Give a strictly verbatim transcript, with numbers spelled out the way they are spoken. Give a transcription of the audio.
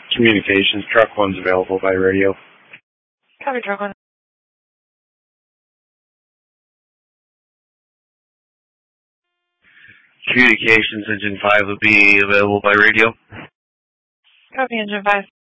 Communications, truck one's available by radio. Copy, truck one. Communications, engine five will be available by radio. Copy, engine five.